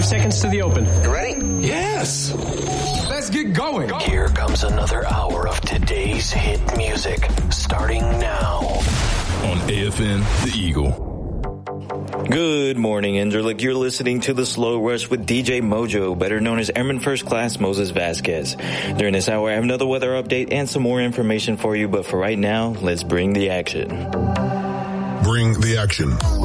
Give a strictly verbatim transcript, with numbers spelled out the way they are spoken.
Five seconds to the open. You ready? Yes. Let's get going. Go. Here comes another hour of today's hit music, starting now. On A F N, The Eagle. Good morning, Enderlick. You're listening to The Slow Rush with D J Mojo, better known as Airman First Class Moses Vasquez. During this hour, I have another weather update and some more information for you, but for right now, let's bring the action. Bring the action.